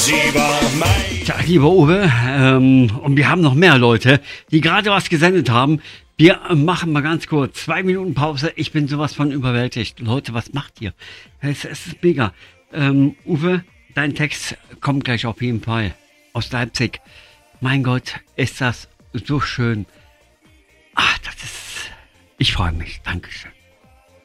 Tja, lieber Uwe, und wir haben noch mehr Leute, die gerade was gesendet haben. Wir machen mal ganz kurz 2 Minuten Pause. Ich bin sowas von überwältigt. Leute, was macht ihr? Es ist mega. Uwe, dein Text kommt gleich auf jeden Fall aus Leipzig. Mein Gott, ist das so schön. Ich freue mich. Dankeschön.